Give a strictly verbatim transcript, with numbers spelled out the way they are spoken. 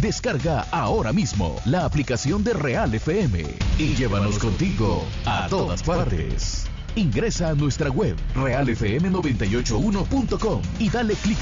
Descarga ahora mismo la aplicación de Real F M y llévanos contigo a todas partes. Ingresa a nuestra web real f m noventa y ocho uno punto com y dale clic